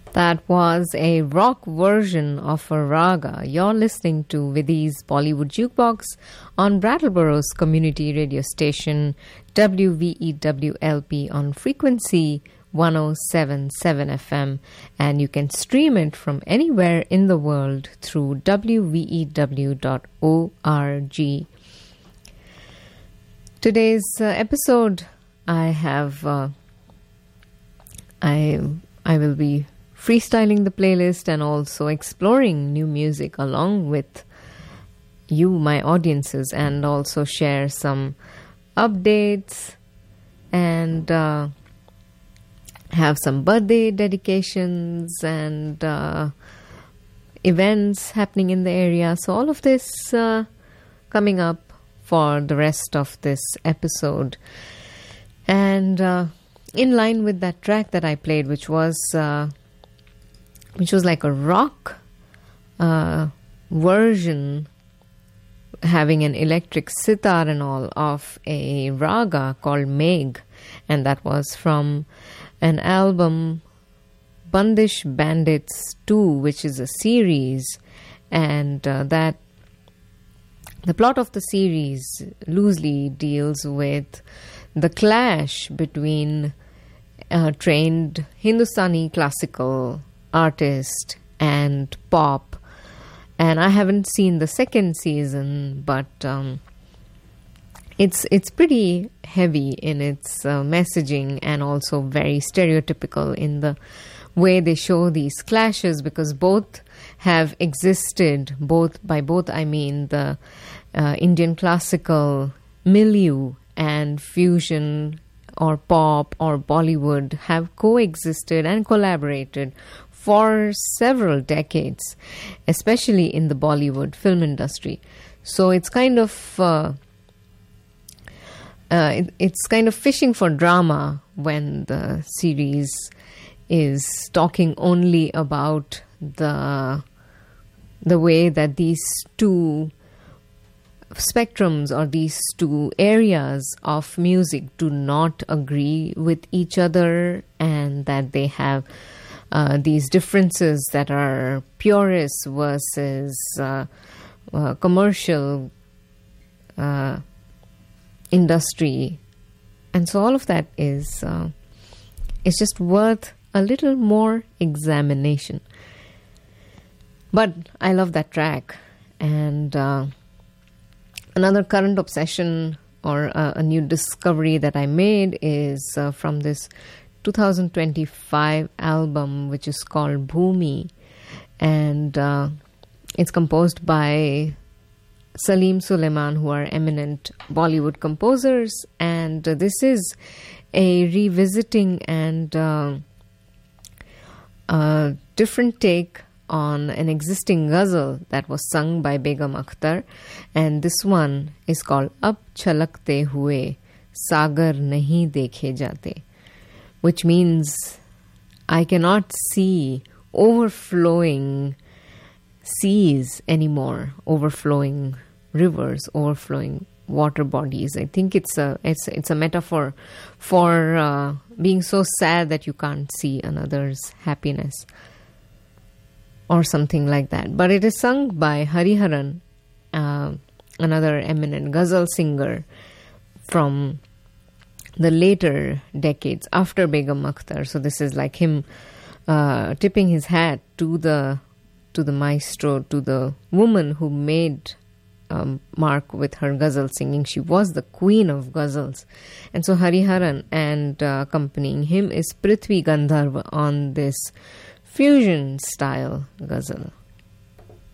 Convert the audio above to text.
That was a rock version of a raga. You're listening to Vidhi's Bollywood Jukebox on Brattleborough's community radio station WVEWLP on frequency 107.7 FM, and you can stream it from anywhere in the world through wvew.org. Today's episode, I will be freestyling the playlist and also exploring new music along with you, my audiences, and also share some updates and have some birthday dedications and events happening in the area. So all of this coming up for the rest of this episode. And in line with that track that I played, which was like a rock version, having an electric sitar and all, of a raga called Megh, and that was from an album Bandish Bandits 2, which is a series, and that the plot of the series loosely deals with the clash between a trained Hindustani classical artist and pop. And I haven't seen the second season, but it's pretty heavy in its messaging and also very stereotypical in the way they show these clashes, because both have existed. By both I mean the Indian classical milieu and fusion or pop or Bollywood have coexisted and collaborated for several decades, especially in the Bollywood film industry. So it's kind of fishing for drama when the series is talking only about the way that these two spectrums or these two areas of music do not agree with each other, and that they have these differences that are purists versus commercial industry. And so all of that is just worth a little more examination. But I love that track. And another current obsession or a new discovery that I made is from this 2025 album, which is called Bhumi, and it's composed by Salim Sulaiman, who are eminent Bollywood composers, and this is a revisiting and different take on an existing ghazal that was sung by Begum Akhtar, and this one is called Ab Chalakte Hue Sagar Nahi Dekhe Jate, which means I cannot see overflowing seas anymore, overflowing rivers, overflowing water bodies. I think it's a metaphor for being so sad that you can't see another's happiness, or something like that. But it is sung by Hariharan, another eminent ghazal singer from the later decades after Begum Akhtar. So this is like him tipping his hat to the maestro, to the woman who made mark with her ghazal singing. She was the queen of ghazals. And so Hariharan, and accompanying him is Prithvi Gandharva on this fusion style ghazal.